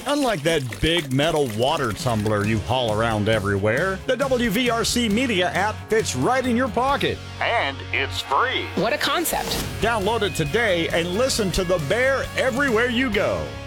Unlike that big metal water tumbler you haul around everywhere, the WVRC Media app fits right in your pocket. And it's free. What a concept. Download it today and listen to The Bear everywhere you go.